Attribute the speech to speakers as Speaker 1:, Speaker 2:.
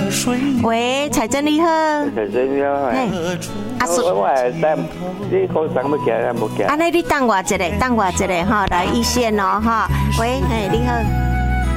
Speaker 1: 喂，彩珍你好。
Speaker 2: 彩珍你好。嘿，我等你讲啥物件啊？无见。
Speaker 1: 安尼你等我一下哈，来一线哦哈。喂，嘿，你好。